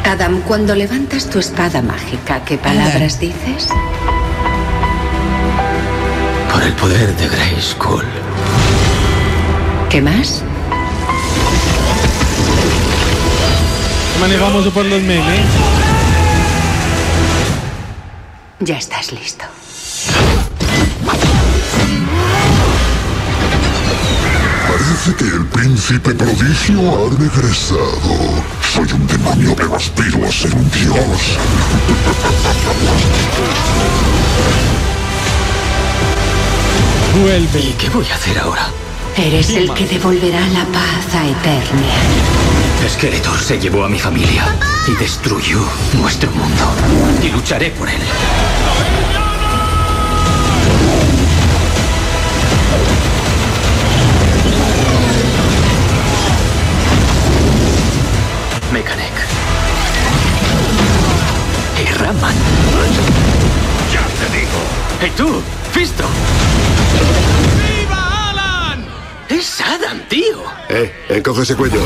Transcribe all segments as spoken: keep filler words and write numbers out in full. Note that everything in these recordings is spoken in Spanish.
Adam, cuando levantas tu espada mágica, ¿qué palabras dices? Por el poder de Grayskull. ¿Qué más? Man es famoso por los memes. Ya estás listo. Parece que el príncipe prodigio ha regresado. Soy un demonio, pero aspiro a ser un dios. Vuelve. ¿Y qué voy a hacer ahora? Eres el que devolverá la paz a Eternia. Skeletor se llevó a mi familia y destruyó nuestro mundo. Y lucharé por él. Mechanic. Y Raman. Ya te digo. ¡Hey tú! ¡Fisto! ¡Viva Alan! ¡Es Adam, tío! Eh, encoge ese cuello.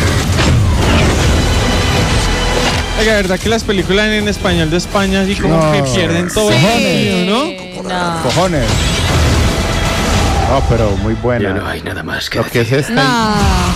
La verdad que las películas en español de España así como No. que pierden todo el Sí. sentido, ¿no? No. Cojones. No, pero muy buena. Ya no hay nada más que Lo que es decir. esta, No.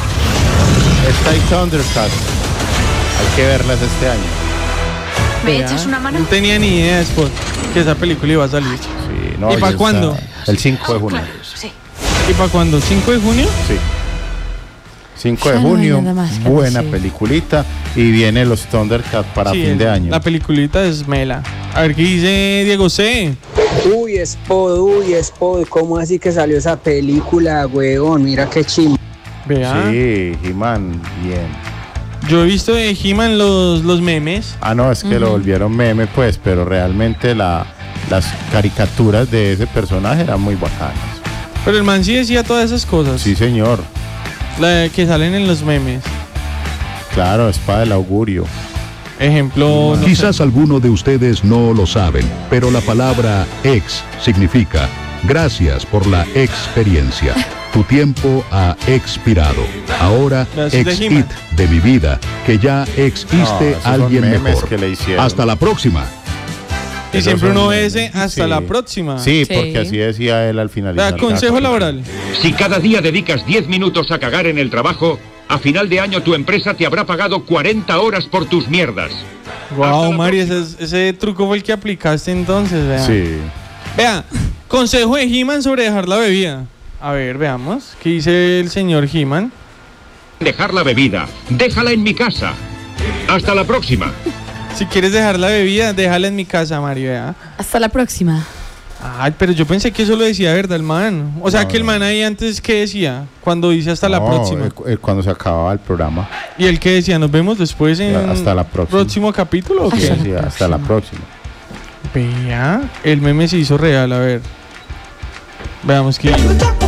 esta y Thundercats. Hay que verlas este año. ¿Me Vea, echas una mano? No tenía ni idea después que esa película iba a salir. Sí, no, ¿Y ya para está. cuándo? El cinco de junio. Sí. ¿Y para cuándo? ¿cinco de junio? Sí. cinco de Ya no hay junio, nada más que buena decir. peliculita. Y viene los Thundercats para Sí, fin el- de año. La peliculita es mela. A ver qué dice Diego C. Uy, Spod, uy, Spod, ¿cómo así que salió esa película, huevón? Mira qué chimba. Vea. Sí, He-Man, bien. Yo he visto de He-Man los, los memes. Ah, no, es que lo volvieron meme, pues, pero realmente la, las caricaturas de ese personaje eran muy bacanas. Pero el man sí decía todas esas cosas. Sí, señor. La que salen en los memes. Claro, espada del augurio. Ejemplo. no sé. Quizás algunos de ustedes no lo saben, pero la palabra ex significa gracias por la experiencia. Tu tiempo ha expirado. Ahora Gracias de exit He-Man. de mi vida, que ya No, existe esos son alguien memes mejor. que le hicieron. Hasta la próxima. Y Esos siempre son uno memes. ve ese hasta Sí. la próxima. Sí, Sí. porque así decía él al finalizar. Vea, consejo laboral. Si cada día dedicas diez minutos a cagar en el trabajo, a final de año tu empresa te habrá pagado cuarenta horas por tus mierdas. Wow, Mari, ese, ese truco fue el que aplicaste entonces, vea. Sí. Vea, consejo de He-Man sobre dejar la bebida. A ver, veamos. ¿Qué dice el señor He-Man? Dejar la bebida, déjala en mi casa. Hasta la próxima. Si quieres dejar la bebida, déjala en mi casa, Mari, vea. Hasta la próxima. Ay, pero yo pensé que eso lo decía, ¿verdad, el man? O sea, No, que el no. man ahí antes, ¿qué decía? Cuando dice hasta la No, próxima. eh, eh, cuando se acababa el programa. ¿Y el que decía? ¿Nos vemos después en Hasta la próxima. próximo capítulo o Sí, qué? sí, hasta la próxima. Vea, el meme se hizo real, a ver. Veamos qué.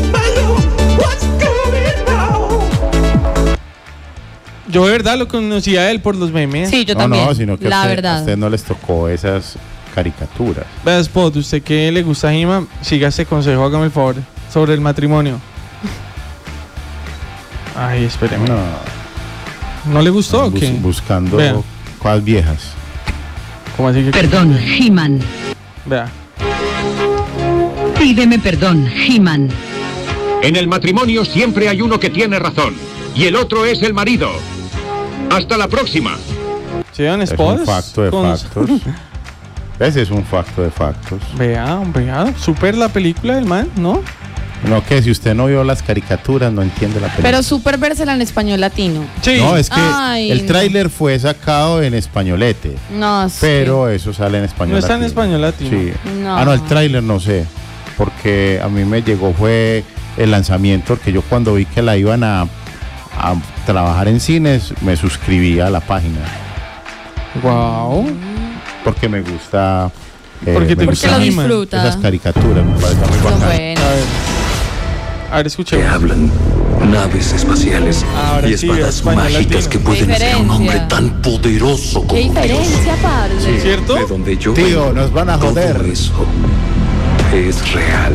Yo de verdad lo conocía a él por los memes. Sí, yo no, también. no, sino que la a usted, a verdad. usted no les tocó esas caricaturas. Vea, Spot, usted que le gusta a He-Man, siga este consejo, hágame el favor, sobre el matrimonio. Ay, espéreme. No, ¿No le gustó o bus- qué? buscando Vea. cosas viejas. ¿Cómo así que? Perdón, He-Man. Vea. Pídeme perdón, He-Man. En el matrimonio siempre hay uno que tiene razón y el otro es el marido. Hasta la próxima. ¿Sí, don Es Spot? un facto de Con- factos. Ese es un facto de factos. Vea, vea, super la película del man, ¿no? No, que si usted no vio las caricaturas, no entiende la película. Pero súper vérsela en español latino. Sí. No, es que Ay, el no. tráiler fue sacado en españolete, No, es pero eso sale en español No está en latino. español latino. Sí. No. Ah, no, el tráiler no sé, porque a mí me llegó fue el lanzamiento, porque yo cuando vi que la iban a, a trabajar en cines, me suscribí a la página, Wow. porque me gusta... eh, Porque te me gusta Porque lo He-Man. disfruta. esas caricaturas, me parece muy Son bacán. buenas. A ver. A ver, escuchemos. Que hablan naves espaciales Ahora y sí, espadas español mágicas latino. que pueden ¿Qué hacer a un hombre diferencia? tan poderoso como ¿Qué Dios. diferencia, parce? ¿Cierto? De donde yo Tío, vengo, nos van a todo joder. eso es real.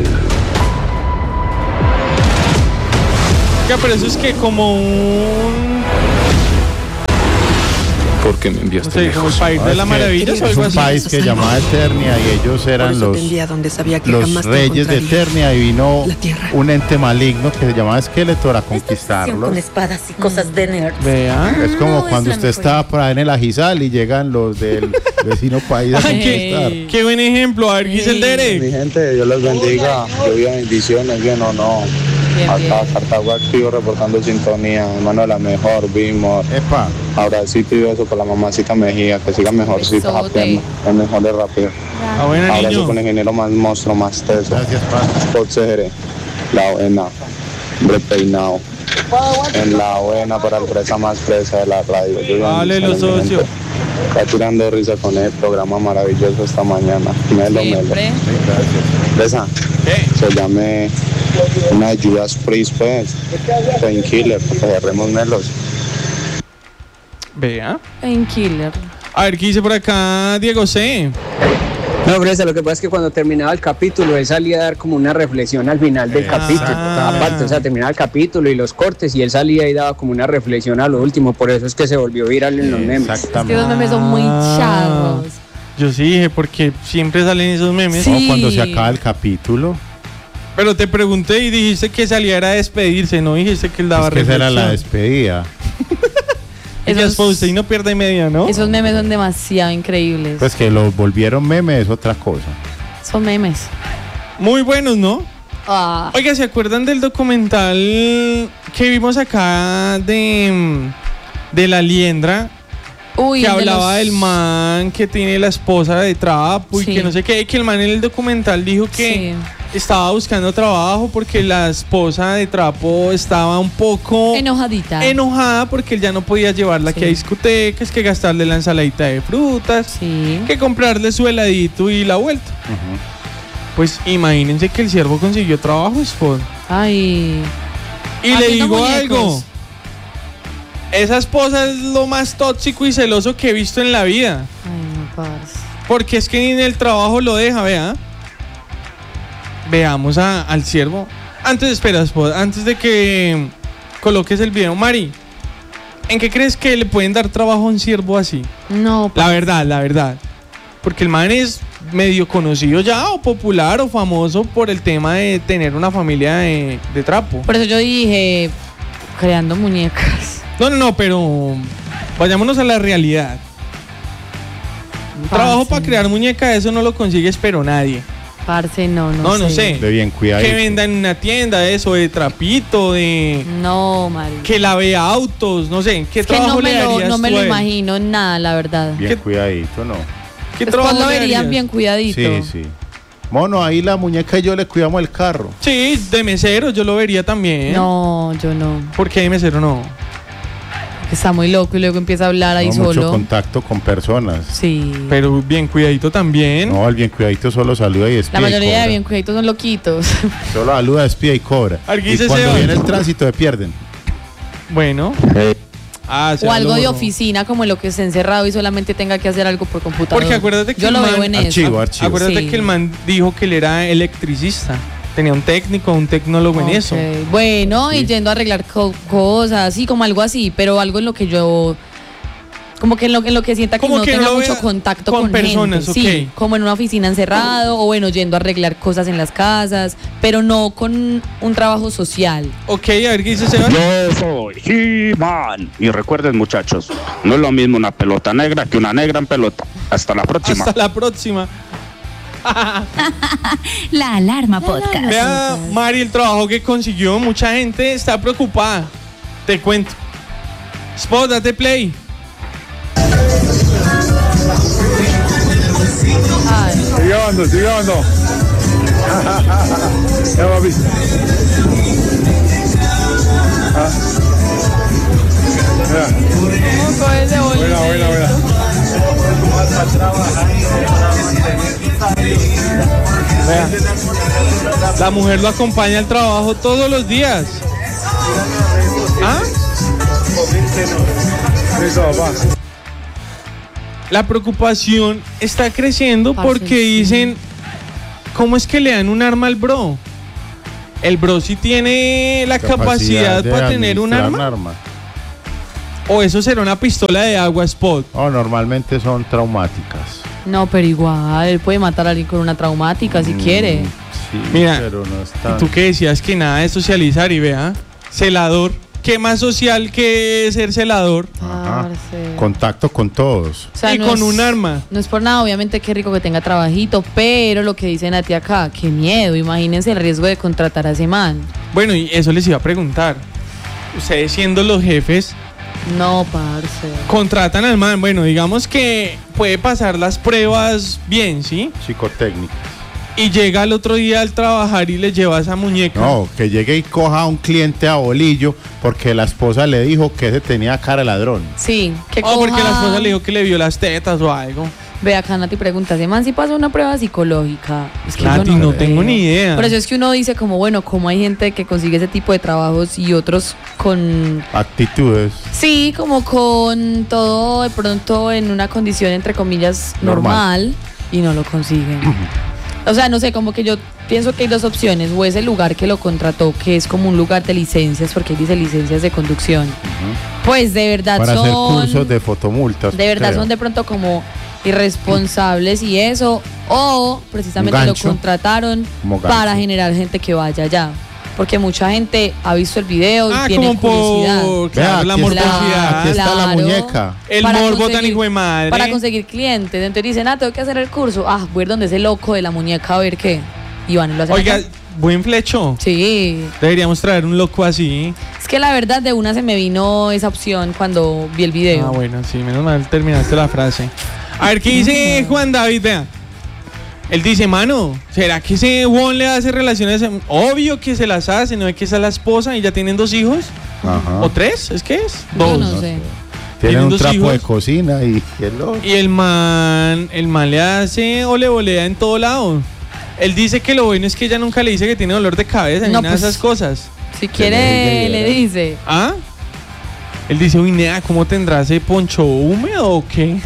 Ya, pero eso es que como un... ¿Por qué me enviaste No sé, como el lejos? país de Es la que maravilla o es algo un así. país que llamaba Eternia y ellos eran los, los reyes de Eternia y vino un ente maligno que se llamaba Skeletor a conquistarlos. Con espadas y cosas de nerd. Vea. Es como No, es cuando la usted mejor. está por ahí en el Ajizal y llegan los del vecino país a Ay, conquistar. qué, qué buen ejemplo. A ver, ¿qué dice el Mi Derek? gente, Dios los bendiga. Lluvia, bendiciones, bien o no. Bien, Acá, bien. Cartago activo, reportando sintonía. Hermano, la mejor, vimos. Epa, Abracito y beso por la mamacita Mejía, que siga mejorcita esa Besote. pierna. El mejor de rápido. Ah, bueno, Abrazo niño. con el ingeniero más monstruo, más teso. gracias, pa. Sport C G R. La buena. Hombre peinado. En la buena para el fresa más fresa de la radio. Yo Dale, los socios. Está tirando risa con el programa maravilloso esta mañana. Melo, melo. Siempre. Fresa, se llame una Judas Priest, pues. Painkiller, para que agarremos melos. Vea. Painkiller. A ver, ¿qué dice por acá Diego C? No, Fresa, lo que pasa es que cuando terminaba el capítulo, él salía a dar como una reflexión al final del capítulo. Aparte, o sea, terminaba el capítulo y los cortes y él salía y daba como una reflexión a lo último. Por eso es que se volvió viral en los memes. Es que los memes son muy charros. Yo sí dije, porque siempre salen esos memes. Sí. No, cuando se acaba el capítulo, Pero te pregunté y dijiste que saliera a despedirse, no dijiste que él daba es que esa era la reflexión. despedida. Ella es para usted y no pierda y media, ¿no? Esos memes son demasiado increíbles. Pues que los volvieron memes es otra cosa. Son memes. Muy buenos, ¿no? Ah, Oiga, ¿se acuerdan del documental que vimos acá de, de la liendra? uy, Que el de hablaba los- del man que tiene la esposa de trapo y Sí. que no sé qué, que el man en el documental dijo que Sí. estaba buscando trabajo porque la esposa de trapo estaba un poco Enojadita. enojada porque él ya no podía llevarla aquí a discotecas, que gastarle la ensaladita de frutas, Sí. que comprarle su heladito y la vuelta. Pues imagínense que el siervo consiguió trabajo, Spot. Ay. Y le Haciendo digo muñecos. algo. Esa esposa es lo más tóxico y celoso que he visto en la vida. Ay, no, parce. Porque es que ni en el trabajo lo deja, vea. Veamos a- al siervo. Antes, espera, Spot, antes de que coloques el video, Mari, ¿en qué crees que le pueden dar trabajo a un siervo así? No, La verdad, la verdad. Porque el man es medio conocido ya, o popular, o famoso por el tema de tener una familia de, de trapo. por eso yo dije, creando muñecas. No, no, no, pero vayámonos a la realidad. Un trabajo para crear muñeca, eso no lo consigues, pero nadie. Parce, no, no No, no sé. De bien cuidado. Que venda en una tienda eso, de trapito, de... No, Mari. Que lave autos, no sé. ¿Qué Es que trabajo no me le lo, darías no me tú lo a él? imagino nada, la verdad. Bien ¿Qué- cuidadito, ¿no? ¿Qué Después trabajo lo le verían darías? bien cuidadito. Sí, sí. Mono, ahí la muñeca y yo le cuidamos el carro. Sí, de mesero yo lo vería también. No, yo no. ¿Por qué de mesero no? Está muy loco y luego empieza a hablar ahí No, mucho solo. contacto con personas. Sí. Pero bien cuidadito también. No, el bien cuidadito solo saluda y La despide. y mayoría de cobra. bien cuidaditos son loquitos. Solo saluda, despide y cobra. Aquí Y dice cuando Seba. viene el tránsito se pierden. Bueno. Ah, se O va algo lo de borró. oficina, como lo que esté encerrado y solamente tenga que hacer algo por computador. Porque acuérdate que Yo el lo man- veo en Archivo, eso. archivo. Acuérdate Sí. que el man dijo que él era electricista. Tenía un técnico, un tecnólogo en Ok. eso. Bueno, y yendo a arreglar co- cosas, así como algo así, pero algo en lo que yo. Como que en lo, en lo que sienta que Como no que no tenga lo mucho vea contacto con con, personas, gente. Sí, ok. como en una oficina encerrado, o bueno, yendo a arreglar cosas en las casas, pero no con un trabajo social. Ok, a ver qué dice Seba. Yo soy He-Man. Y recuerden, muchachos, no es lo mismo una pelota negra que una negra en pelota. Hasta la próxima. Hasta la próxima. La Alarma Podcast. Vea, Mari, el trabajo que consiguió. Mucha gente está preocupada. Te cuento. Spot, date play. Sigue grabando, sigue grabando. Ya, papi. Ah. Mira. Buena, buena, buena. Vea. La mujer lo acompaña al trabajo todos los días. ¿Ah? Listo, papá. La preocupación está creciendo Parce, porque sí. dicen, ¿cómo es que le dan un arma al bro? El bro sí tiene la capacidad, de para tener un administrar arma. ¿O eso será una pistola de agua, Spot? Oh, normalmente son traumáticas. No, pero igual, él puede matar a alguien con una traumática si Mm, quiere. Sí, Mira, pero no es tan... Y tú que decías que nada de socializar y vea, celador. ¿Qué más social que ser celador? Ajá. Parce. Contacto con todos. O sea, Y no con es- un arma. No es por nada, obviamente qué rico que tenga trabajito, pero lo que dice Nati acá, qué miedo, imagínense el riesgo de contratar a ese man. Bueno, y eso les iba a preguntar. Ustedes siendo los jefes, No, parce. contratan al man. Bueno, digamos que puede pasar las pruebas bien, ¿sí? Psicotécnicas. Y llega al otro día al trabajar y le lleva esa muñeca. No, que llegue y coja a un cliente a bolillo porque la esposa le dijo que ese tenía cara de ladrón. Sí, que O porque coja- la esposa le dijo que le vio las tetas o algo. Ve acá, Nati pregunta, ¿ese man si pasa una prueba psicológica? Es que Nati, yo no creo. tengo ni idea. Por eso es que uno dice como, bueno, como hay gente que consigue ese tipo de trabajos y otros con... Actitudes. Sí, como con todo de pronto en una condición entre comillas Normal. normal, y no lo consiguen. O sea, no sé, como que yo pienso que hay dos opciones, o es el lugar que lo contrató, que es como un lugar de licencias, porque él dice licencias de conducción. Pues de verdad Para son... hacer cursos de fotomultas. De verdad creo. son de pronto como irresponsables y eso, o precisamente Un lo gancho. contrataron Como gancho. para generar gente que vaya allá. Porque mucha gente ha visto el video y Ah, tiene como curiosidad. por... Vea, Claro, la aquí está- morbosidad. aquí está la Claro. muñeca. El Para morbo tan conseguir- hijo de madre. Para conseguir clientes. Entonces dicen, ah, tengo que hacer el curso. Ah, voy a ir donde ese loco de la muñeca a ver qué. Y van y lo hacen. Oiga, acá. buen flecho. Sí. Deberíamos traer un loco así. Es que la verdad de una se me vino esa opción cuando vi el video. Ah, bueno, sí, menos mal terminaste la frase. A ver, ¿qué dice Juan David? Vea. Él dice, mano, ¿será que ese Juan le hace relaciones? Obvio que se las hace, ¿no es que esa es la esposa y ya tienen dos hijos? Ajá. ¿O tres? ¿Es que es? Yo Dos. no sé. Tienen ¿Tienen un dos trapo hijos? de cocina y, y el otro. Y el man, el man le hace ole volea en todo lado. Él dice que lo bueno es que ella nunca le dice que tiene dolor de cabeza ni No, nada de pues, esas cosas. Si quiere, le dice. ¿Ah? Él dice, uy, nea, ¿cómo tendrá ese poncho húmedo o qué?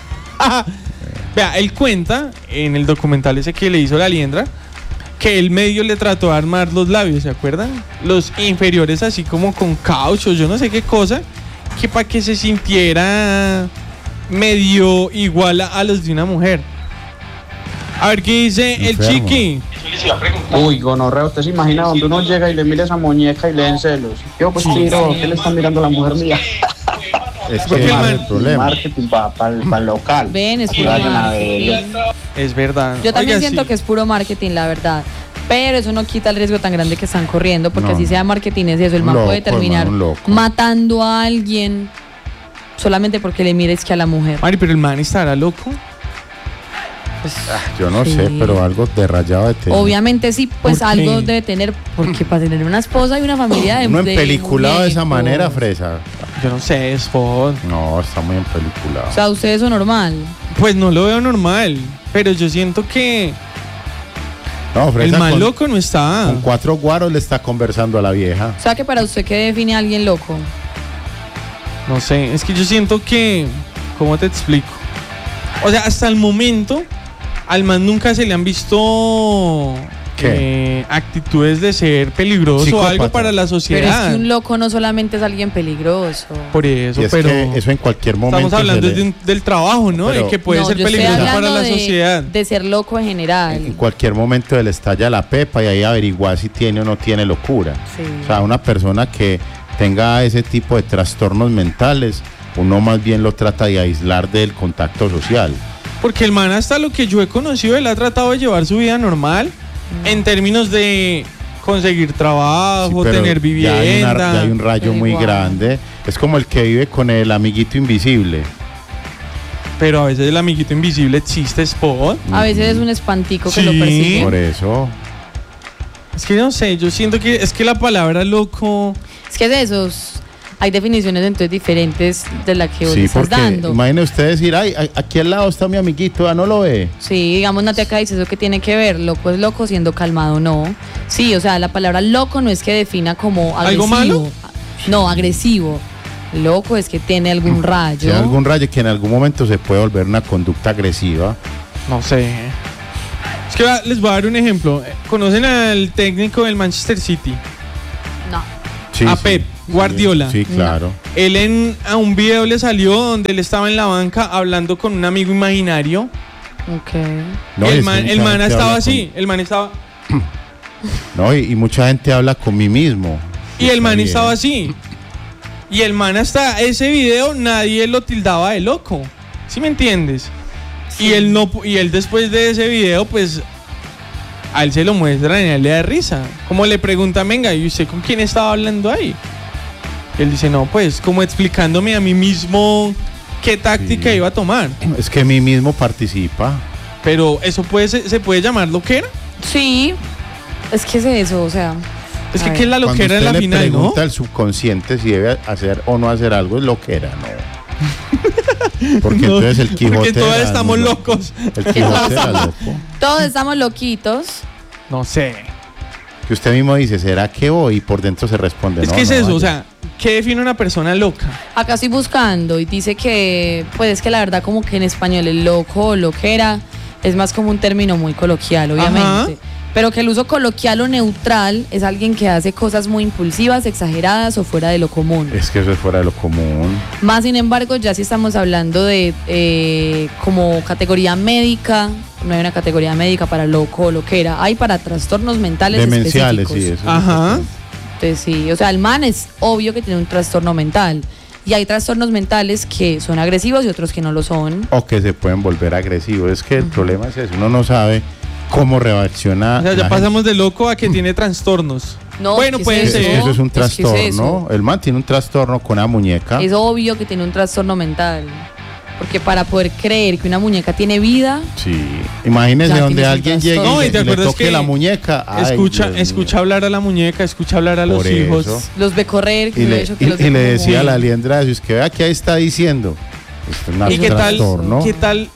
Vea, él cuenta en el documental ese que le hizo la liendra que el medio le trató de armar los labios, ¿se acuerdan? Los inferiores así como con caucho, yo no sé qué cosa, que para que se sintiera medio igual a, a los de una mujer. A ver qué dice el Enfermo. chiqui. Uy, gonorrea, ¿usted se imagina donde uno llega y le mira esa muñeca y le den celos? Yo pues tiro, ¿qué le está mirando a la mujer mía? Es Porque que el ese man- es el problema. Marketing para el local. Ven, es Que puro vayan a marketing. verlo. Es verdad. Yo también Oiga, siento sí. que es puro marketing, la verdad. Pero eso no quita el riesgo tan grande que están corriendo, porque No, así no. sea marketing es eso. El Un man loco, puede terminar hermano, un loco. matando a alguien solamente porque le mires que a la mujer. Mari, pero el man estará loco. Yo no Sí. sé, pero algo de rayado de tener. Obviamente sí, pues ¿Por algo qué? debe tener, porque para tener una esposa y una familia de Uno de empeliculado de esa muñecos. manera, fresa. Yo no sé, es por... No, está muy empeliculado. O sea, usted eso normal. Pues no lo veo normal, pero yo siento que No, fresa el man con, loco no está. con cuatro guaros le está conversando a la vieja. O sea, que para usted, ¿qué define a alguien loco? No sé, es que yo siento que... ¿Cómo te explico? O sea, hasta el momento, al man nunca se le han visto... ¿Qué? eh, actitudes de ser peligroso o Psicópata. algo para la Pero es sociedad. que un loco no solamente es alguien peligroso. Por eso, Y es pero... que eso en cualquier momento. Estamos hablando se le- de un- del trabajo, ¿no? Pero- de que puede No, ser yo estoy peligroso para hablando la de- sociedad. De ser loco en general. En cualquier momento le estalla la pepa y ahí averiguar si tiene o no tiene locura. Sí. O sea, una persona que tenga ese tipo de trastornos mentales, uno más bien lo trata de aislar del contacto social. Porque el man, hasta lo que yo he conocido, él ha tratado de llevar su vida normal en términos de conseguir trabajo, Sí, pero tener ya hay, vivienda. una- ya hay un rayo Pero muy igual. grande. Es como el que vive con el amiguito invisible. Pero a veces el amiguito invisible existe, Spot. A veces es un espantico que Sí. lo persigue. Por eso. Es que no sé, yo siento que es que la palabra loco. Es que es de esos. Hay definiciones entonces diferentes de la que vos Sí, le estás porque dando. imagine usted decir, ay, a- aquí al lado está mi amiguito, ¿ah, no lo ve? Sí, digamos, Nati acá dice eso que tiene que ver. Loco es loco siendo calmado, no. Sí, o sea, la palabra loco no es que defina como agresivo. ¿Algo malo? No, agresivo. Loco es que tiene algún rayo. Tiene algún rayo que en algún momento se puede volver una conducta agresiva. No sé. Es que va- les voy a dar un ejemplo. ¿Conocen al técnico del Manchester City? No. Sí, a sí. Pep. Guardiola. Sí, claro. Él en a un video le salió donde él estaba en la banca hablando con un amigo imaginario. Ok. No, el es man, que el mucha man gente estaba habla así, con- el man estaba... No, y, y mucha gente habla con mí mismo. Y el man bien. estaba así. Y el man hasta ese video nadie lo tildaba de loco. ¿Sí me entiendes? Y él no y él después de ese video, pues a él se lo muestran y a él le da risa. Como le preguntan, venga, ¿y usted con quién estaba hablando ahí? Y él dice, no, pues como explicándome a mí mismo qué táctica Sí. iba a tomar. Es que mí mismo participa. Pero eso puede se, se puede llamar loquera. Sí. Es que es eso, o sea. Es que a qué es ver. la Cuando loquera en usted la le final, ¿no? pregunta al subconsciente si debe hacer o no hacer algo, es loquera, ¿no? Porque No, entonces el Quijote porque todos era estamos muy locos. El Quijote era loco. Todos estamos loquitos. No sé. Que usted mismo dice, ¿será que voy? Y por dentro se responde, Es no, que es no eso, vaya. o sea, ¿qué define una persona loca? Acá estoy buscando y dice que, pues es que la verdad como que en español el loco o loquera es más como un término muy coloquial, obviamente. Ajá. Pero que el uso coloquial o neutral es alguien que hace cosas muy impulsivas, exageradas o fuera de lo común. Es que eso es fuera de lo común. Más sin embargo, ya si estamos hablando de eh, como categoría médica, no hay una categoría médica para loco o loquera, hay para trastornos mentales Demenciales, específicos. sí, eso. Ajá. Entonces sí, o sea, el man es obvio que tiene un trastorno mental. Y hay trastornos mentales que son agresivos y otros que no lo son. O que se pueden volver agresivos. Es que el problema es eso, uno no sabe cómo reacciona. O sea, la ya gente. pasamos de loco a que tiene trastornos. No, bueno, ¿qué puede es Es que ser. eso es un Es que es trastorno. eso. El man tiene un trastorno con una muñeca. Es obvio que tiene un trastorno mental. Porque para poder creer que una muñeca tiene vida, Sí. Imagínese Ya donde tienes un alguien llegue trastorno. No, y, y te le- y le acuerdas toque que la muñeca. Ay, escucha, Dios mío. escucha hablar a la muñeca, escucha hablar a los Por hijos. eso. los ve correr. que Y lo he le, hecho que y- los y ve le como decía a muy- la liendra, es que vea que ahí está diciendo. Esto es un ¿Y qué tal, trastorno. qué tal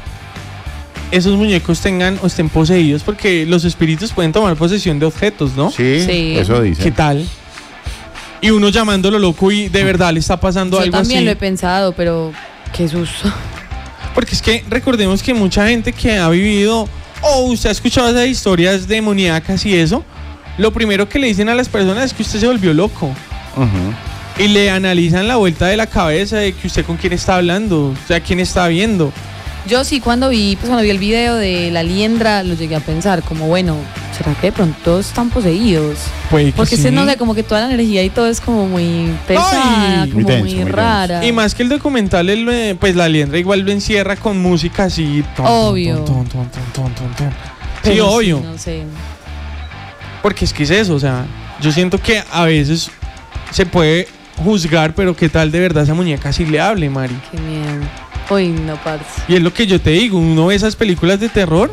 esos muñecos tengan o estén poseídos? Porque los espíritus pueden tomar posesión de objetos, ¿no? Sí, Sí. eso dice. ¿Qué tal? Y uno llamándolo loco y de verdad le está pasando Yo algo también así. lo he pensado, pero qué susto. Porque es que recordemos que mucha gente que ha vivido o usted ha escuchado esas historias demoníacas y eso, lo primero que le dicen a las personas es que usted se volvió loco. Ujú. Y le analizan la vuelta de la cabeza de que usted con quién está hablando, o sea, quién está viendo. Yo sí cuando vi, pues cuando vi el video de la liendra, lo llegué a pensar, como bueno, ¿será que de pronto están poseídos? Puede que Porque sí. se no sé, como que toda la energía y todo es como muy pesada, Ay, como muy denso, muy, muy denso. rara. Y más que el documental, él, eh, pues la liendra igual lo encierra con música así. ton, ton, Obvio. ton, ton, ton, ton, ton, ton. Sí, Pero obvio. no sé. Porque es que es eso, o sea, yo siento que a veces se puede juzgar, pero qué tal de verdad esa muñeca sí le hable, Mari. Qué miedo. Uy, no, parce. Y es lo que yo te digo, uno ve esas películas de terror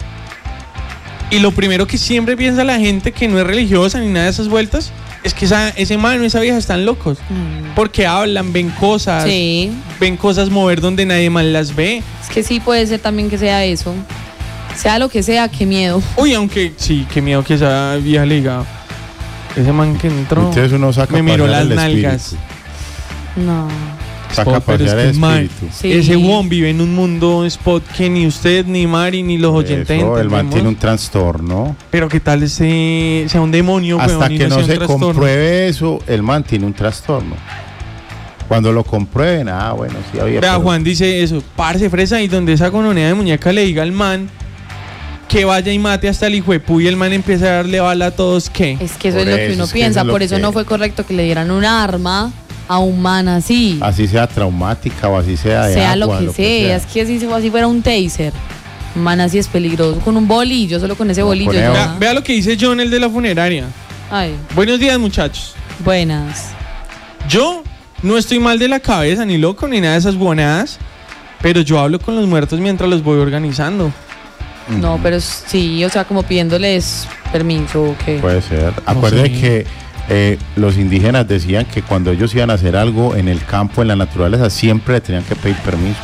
y lo primero que siempre piensa la gente que no es religiosa ni nada de esas vueltas es que esa, ese mano y esa vieja están locos. Mm. Porque hablan, ven cosas, Sí, ven cosas mover donde nadie más las ve. es que sí puede ser también que sea eso. Sea lo que sea, qué miedo. Uy, aunque sí, qué miedo que esa vieja le diga. Ese man que entró Entonces uno saca me a miró pasear las el nalgas. espíritu. No. Saca a Spot, pero es pasear que el man, espíritu. Sí. ese Won vive en un mundo Spot que ni usted, ni Mari, ni los oyentes Eso, el man entendemos. tiene un trastorno. Pero qué tal ese sea un demonio, Hasta weón, y que sea no un se trastorno. compruebe eso, el man tiene un trastorno. Cuando lo comprueben, ah, bueno, sí había. Vea, pero- Juan dice eso, parce fresa, y donde esa gononea de muñeca le diga al man que vaya y mate hasta el hijo de pu y el man empieza a darle bala a todos, ¿qué? Es que eso Por es lo que eso, uno es que piensa, eso es lo por eso que- no fue correcto que le dieran un arma a un man así. Así sea traumática o así sea de sea agua, lo que sea, es que así, así fuera un taser. Un man así es peligroso, con un bolillo, solo con ese No, bolillo. con ya. eso. Vea, vea lo que dice John, el de la funeraria. Ay, Buenos días, muchachos. buenas. Yo no estoy mal de la cabeza, ni loco, ni nada de esas buenadas, pero yo hablo con los muertos mientras los voy organizando. No, pero sí, o sea, como pidiéndoles permiso o qué. Puede ser. Acuérdate sé. que eh, los indígenas decían que cuando ellos iban a hacer algo en el campo, en la naturaleza, siempre le tenían que pedir permiso.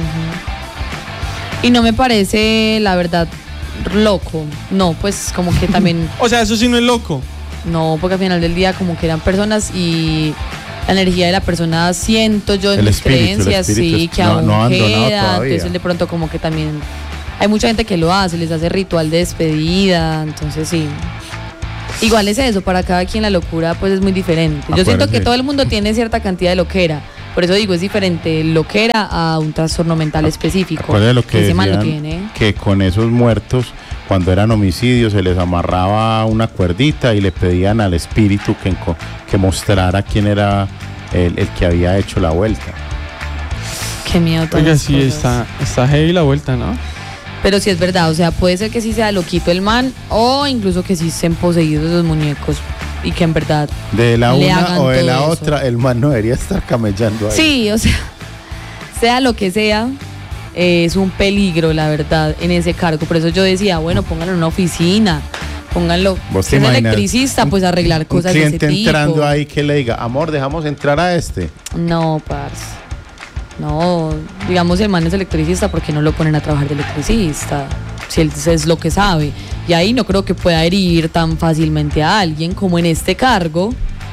Y no me parece, la verdad, loco. No, pues como que también, O sea, eso sí no es loco. no, porque al final del día como que eran personas y la energía de la persona siento yo en El mis espíritu, el creencias, espíritu sí, es- que no- aún no ha abandonado queda. todavía. Entonces de pronto como que también hay mucha gente que lo hace, les hace ritual de despedida, entonces sí. Igual es eso, para cada quien la locura pues es muy diferente. Yo Acuérdese. siento que todo el mundo tiene cierta cantidad de loquera. Por eso digo, es diferente loquera a un trastorno mental específico. Acuérdate lo que ese man lo decían, tiene. que con esos muertos, cuando eran homicidios, se les amarraba una cuerdita y le pedían al espíritu que, enco- que mostrara quién era el, el que había hecho la vuelta. Qué miedo todas Oiga, las sí, cosas. está, está heavy la vuelta, ¿no? Pero sí es verdad, o sea, puede ser que sí sea loquito el man o incluso que sí estén poseídos esos muñecos y que en verdad De la le una hagan o de todo la eso. otra, el man no debería estar camellando ahí. Sí, o sea, sea lo que sea, eh, es un peligro, la verdad, en ese cargo. Por eso yo decía, bueno, pónganlo en una oficina, pónganlo. ¿Vos te Si es imaginas electricista, pues arreglar Un cosas de ese cliente tipo. entrando ahí que le diga, amor, dejamos entrar a este. No, parce. No, digamos, el man es electricista, ¿por qué no lo ponen a trabajar de electricista? Si él es lo que sabe. Y ahí no creo que pueda herir tan fácilmente a alguien como en este cargo.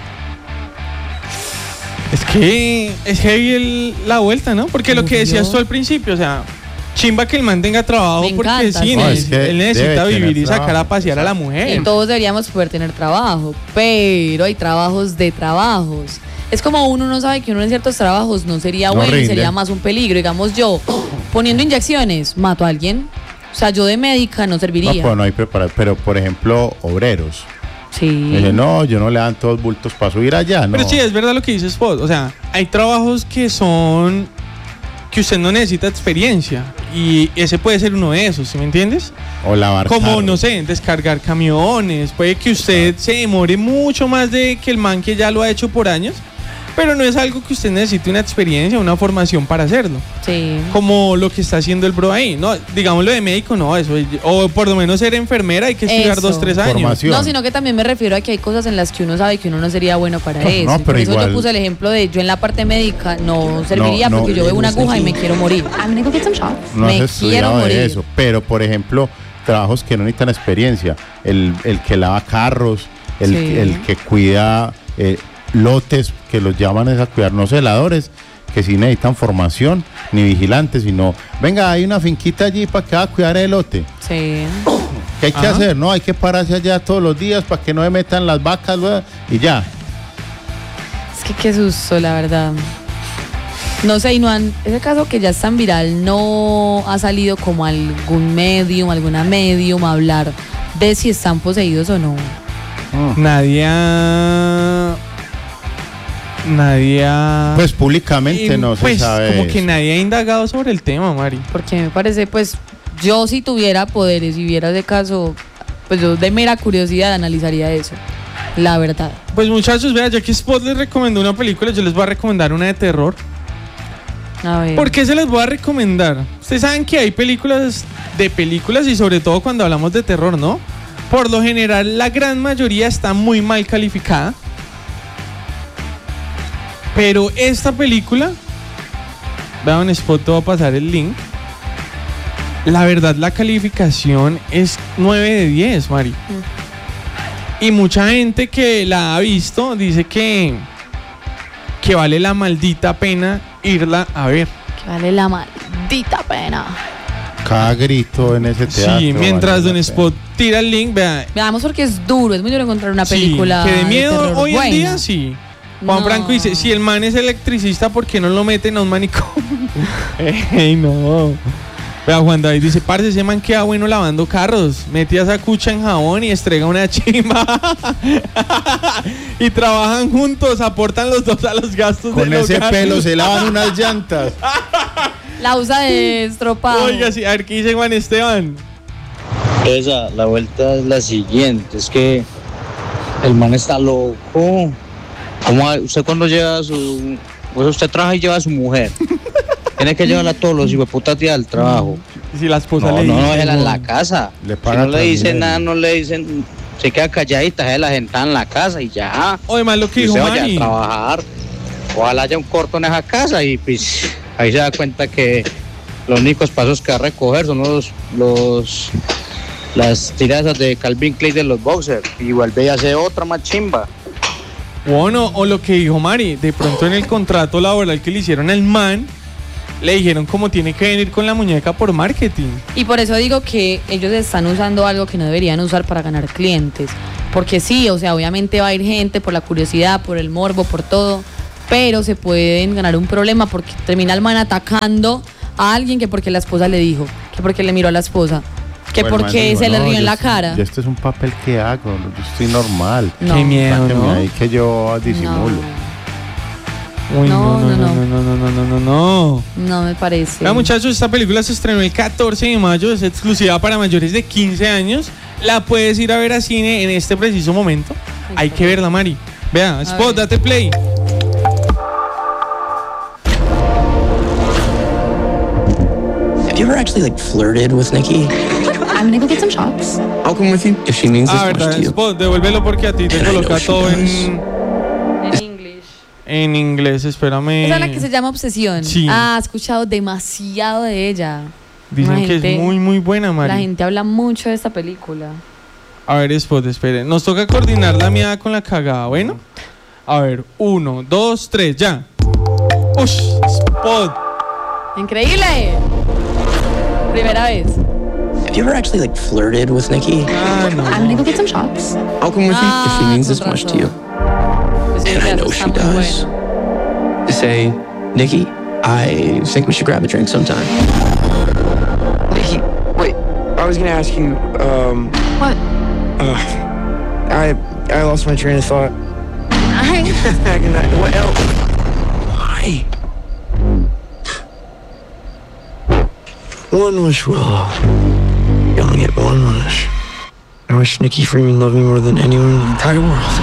Es que es heavy el- la vuelta, ¿no? Porque lo que decías tú al principio, o sea, chimba que el man tenga trabajo Me porque encanta, sí, sí. No, neces- es que él necesita debe tener vivir y sacar trabajo, a pasear a la mujer. Y todos deberíamos poder tener trabajo, pero hay trabajos de trabajos. Es como uno no sabe que uno en ciertos trabajos no sería No bueno y rinde. sería más un peligro. Digamos yo, poniendo inyecciones, mato a alguien. O sea, yo de médica no No, serviría. pues no hay preparado. Pero, por ejemplo, obreros. Sí. Dice, no, yo no le dan todos bultos para subir allá, no. Pero sí, es verdad lo que dice Spot. O sea, hay trabajos que son que usted no necesita experiencia. Y ese puede ser uno de esos, ¿sí me entiendes? O lavar Como, carros. no sé, descargar camiones. Puede que usted se demore mucho más de que el man que ya lo ha hecho por años. Pero no es algo que usted necesite una experiencia, una formación para hacerlo. Sí. Como lo que está haciendo el bro ahí. No, digamos lo de médico, no, eso. O por lo menos ser enfermera hay que estudiar Eso. dos, tres años. Formación. No, sino que también me refiero a que hay cosas en las que uno sabe que uno no sería bueno para No, eso. no, Y pero por eso igual- yo puse el ejemplo de yo en la parte médica no serviría no, porque yo veo una aguja y me quiero morir. No me has quiero estudiado morir. de eso. Pero, por ejemplo, trabajos que no necesitan experiencia. El, el que lava carros, el, Sí. el que cuida eh, lotes, que los llaman es a cuidar, no celadores, que sí necesitan formación, ni vigilantes, sino, venga, hay una finquita allí para que va a cuidar el lote. Sí. ¿Qué hay que Ajá. hacer? No, hay que pararse allá todos los días para que no se metan las vacas, ¿verdad? Y ya. Es que qué susto, la verdad. No sé, y no han, ese caso que ya es tan viral, no ha salido como algún medium, alguna medium a hablar de si están poseídos o no. Nadie ha... Nadie ha... Pues públicamente Y, no pues, se sabe. como que eso. nadie ha indagado sobre el tema, Mari. Porque me parece, pues, yo si tuviera poderes y viera ese caso, pues yo de mera curiosidad analizaría eso. La verdad. Pues muchachos, vean, ya que Spot les recomendó una película, yo les voy a recomendar una de terror. A ver. ¿Por qué se les voy a recomendar? Ustedes saben que hay películas de películas y sobre todo cuando hablamos de terror, ¿no? Por lo general, la gran mayoría está muy mal calificada. Pero esta película, vean, Spot te va a pasar el link. La verdad, la calificación es nueve de diez, Mari. Y mucha gente que la ha visto dice que, que vale la maldita pena irla a ver. Que vale la maldita pena. Cada grito en ese teatro. Sí, mientras vale Don la Spot tira el link, vea. Veamos porque es duro, es muy duro encontrar una Sí, película. que de miedo terror hoy en buena. día sí. Juan No. Franco dice, si el man es electricista, ¿por qué no lo meten a un manicomio? Ey, no. Vea, Juan David dice, parce, ese man queda bueno lavando carros. Mete a esa cucha en jabón y estrega una chimba. Y trabajan juntos, aportan los dos a los gastos Con del ese hogar. pelo se lavan unas llantas. La usa de estropado. Oiga, sí, a ver qué dice Juan Esteban. Esa, la vuelta es la siguiente, es que el man está loco. ¿Cómo ha- usted cuando lleva a su... Pues usted trabaja y lleva a su mujer. Tiene que llevarla todos los hijueputas días al trabajo. Si la esposa No, le no, dice, no, déjela en no. la casa. Le Si paga no le dicen Transmilenio. nada, no le dicen... Se queda calladita, déjela sentada en la casa y ya. O además lo que Y dijo usted vaya Mari. a trabajar. Ojalá haya un corto en esa casa y pues ahí se da cuenta que los únicos pasos que va a recoger son los, los las tiradas de Calvin Klein de los boxers y vuelve y hace otra más chimba. Bueno, o lo que dijo Mari, de pronto en el contrato laboral que le hicieron al man, le dijeron cómo tiene que venir con la muñeca por marketing. Y por eso digo que ellos están usando algo que no deberían usar para ganar clientes. Porque sí, o sea, obviamente va a ir gente por la curiosidad, por el morbo, por todo, pero se pueden ganar un problema porque termina el man atacando a alguien que porque la esposa le dijo, que porque le miró a la esposa, que Bueno, porque digo, se le no, rió en yo la estoy- cara. Yo este es un papel que hago, yo estoy normal. No. Qué miedo, Sáquenme ¿no? ahí que yo disimulo. Uy, no, No, no, no, no, no, no, no, no, no, no. No me parece. Hola muchachos, esta película se estrenó el catorce de mayo, es exclusiva para mayores de quince años. La puedes ir a ver a cine en este preciso momento. Hay que verla, Mari. Vea, Spot, date play. Have you ever actually like flirted with Nikki? I'm gonna go get some shots. I'll come with you if she means Ah, this much verdad, to you. Spot, devuélvelo porque a ti te And I know coloca she todo does. en, En inglés. en inglés, espérame. Esa es la que se llama Obsesión. Sí. Ah, he escuchado demasiado de ella. Dicen La que gente- es muy, muy buena, La Mari. gente habla mucho de esta película. A ver, Spot, espere. Nos toca coordinar la mía con la cagada, ¿bueno? A ver, uno, dos, tres, ya. Ush, Spot. Increíble. Primera vez. Have you ever actually like flirted with Nikki? Ah, no. I'm gonna go get some shots. I'll come with you if she Ah, means con this much to razón. you. Pues sí, And I eso know está she muy does. bueno. To say, Nikki, I think we should grab a drink sometime. Nikki, wait. I was gonna ask you. Um, what? Uh, I I lost my train of thought. What else? Why? One wish, Willow. You only get one wish. I wish Nikki Freeman loved me more than anyone in the entire world.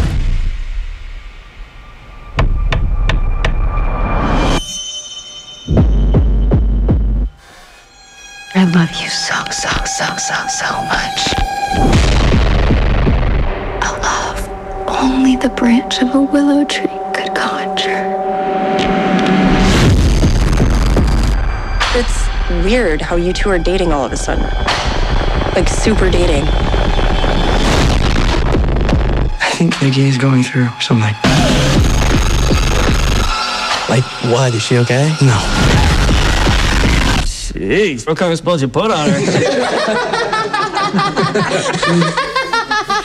I love you so, so, so, so, so much. A love only the branch of a willow tree could conjure. It's weird how you two are dating all of a sudden. Like, super dating. I think Nikki is going through something. Like, what? Is she okay? No. Jeez, what kind of spells you put on her?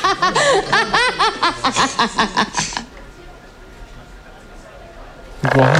Wow.